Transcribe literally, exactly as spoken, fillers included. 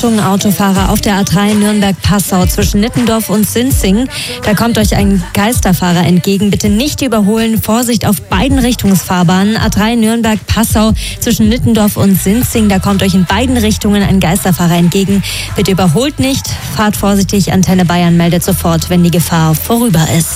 Achtung, Autofahrer auf der A drei Nürnberg-Passau zwischen Nittendorf und Sinzing. Da kommt euch ein Geisterfahrer entgegen. Bitte nicht überholen. Vorsicht auf beiden Richtungsfahrbahnen. A drei Nürnberg-Passau zwischen Nittendorf und Sinzing. Da kommt euch in beiden Richtungen ein Geisterfahrer entgegen. Bitte überholt nicht. Fahrt vorsichtig. Antenne Bayern meldet sofort, wenn die Gefahr vorüber ist.